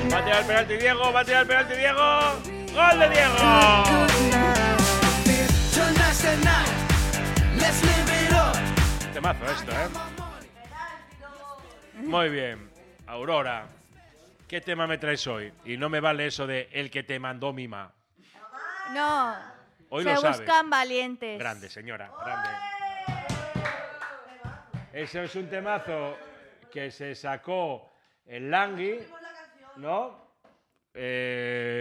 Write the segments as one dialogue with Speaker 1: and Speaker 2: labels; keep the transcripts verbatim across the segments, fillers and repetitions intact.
Speaker 1: Va a tirar el penalti Diego, va a tirar el penalti Diego. ¡Gol de Diego! Temazo esto, ¿eh? Muy bien. Aurora, ¿qué tema me traes hoy? Y no me vale eso de el que te mandó Mima.
Speaker 2: No.
Speaker 1: Hoy
Speaker 2: se
Speaker 1: lo sabes.
Speaker 2: buscan valientes.
Speaker 1: Grande, señora, grande. Eso es un temazo que se sacó el Langui, ¿no? Eh,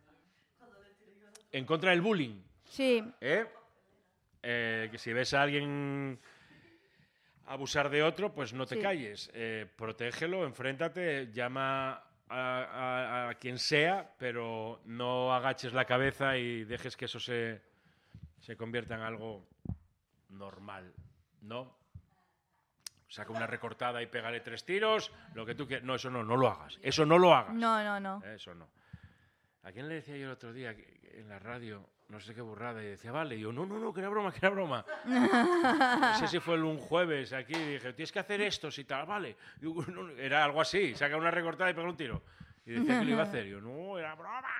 Speaker 1: en contra del bullying.
Speaker 2: Sí.
Speaker 1: ¿Eh? Eh, que si ves a alguien abusar de otro, pues no te
Speaker 2: Sí.
Speaker 1: calles. Eh, protégelo, enfréntate, llama a, a, a quien sea, pero no agaches la cabeza y dejes que eso se, se convierta en algo normal, ¿no? Saca una recortada y pégale tres tiros, lo que tú quieras. No, eso no, no lo hagas. Eso no lo hagas.
Speaker 2: No, no, no.
Speaker 1: Eso no. ¿A quién le decía yo el otro día en la radio? No sé qué burrada. Y decía, vale. Y yo, no, no, no, que era broma, que era broma. No sé si fue un jueves aquí. Y dije, tienes que hacer esto, si tal, vale. Y yo, no, era algo así. Saca una recortada y pega un tiro. Y decía que lo iba a hacer. Y yo, no, era broma.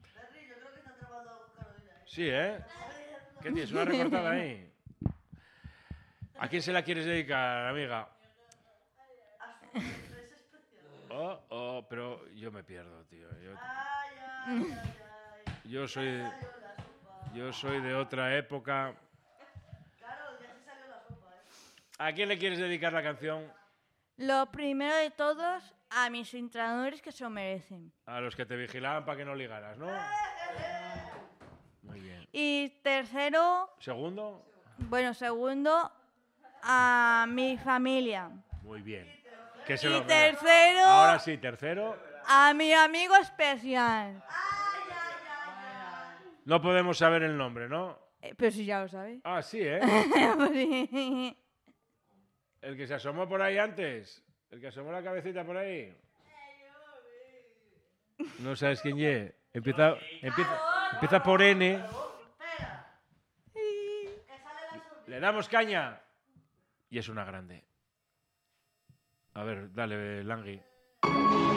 Speaker 1: Sí, ¿eh? ¿Qué tienes? ¿Una recortada ahí? ¿A quién se la quieres dedicar, amiga? Oh, oh, pero yo me pierdo, tío. Yo, yo soy, yo soy de otra época. ¿A quién le quieres dedicar la canción?
Speaker 2: Lo primero de todos, a mis entrenadores que se lo merecen.
Speaker 1: A los que te vigilaban para que no ligaras, ¿no? Muy bien.
Speaker 2: Y tercero,
Speaker 1: ¿Segundo?
Speaker 2: bueno, segundo, a mi familia.
Speaker 1: Muy bien. Que se
Speaker 2: Y
Speaker 1: lo-
Speaker 2: tercero,
Speaker 1: Ahora sí, tercero.
Speaker 2: a mi amigo especial.
Speaker 1: No podemos saber el nombre, ¿no?
Speaker 2: Eh, pero si ya lo sabes.
Speaker 1: Ah, sí, ¿eh?
Speaker 2: Pues sí.
Speaker 1: El que se asomó por ahí antes. El que asomó la cabecita por ahí. No sabes quién es. Empieza, empieza, empieza por N. Le damos caña. Y es una grande. A ver, dale, Langui.